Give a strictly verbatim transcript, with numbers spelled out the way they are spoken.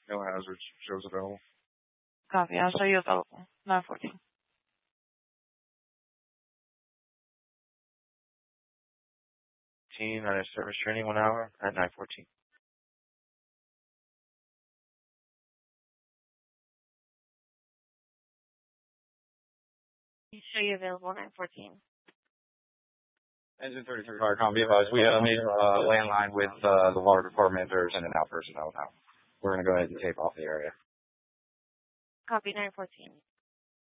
No hazards. Shows available. Copy. I'll show you available. nine fourteen. Team on a service training one hour at nine fourteen. Show you available nine fourteen. Engine thirty-three Fire Com, be advised, we have a uh, landline with uh, the water department. There's in and out personnel now. We're going to go ahead and tape off the area. Copy nine fourteen.